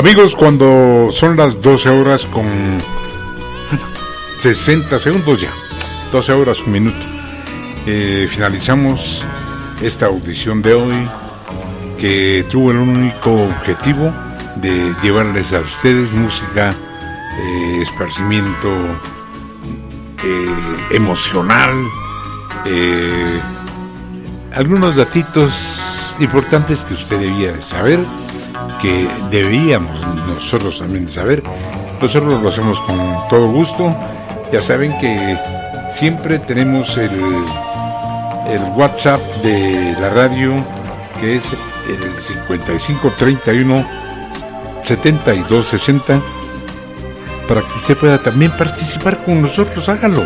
Amigos, cuando son las 12 horas con 60 segundos ya, 12 horas, un minuto, finalizamos esta audición de hoy que tuvo el único objetivo de llevarles a ustedes música, esparcimiento emocional, algunos datitos importantes que usted debía de saber, que debíamos nosotros también de saber. Nosotros lo hacemos con todo gusto. Ya saben que siempre tenemos el WhatsApp de la radio, que es el 5531 7260, para que usted pueda también participar con nosotros. Hágalo.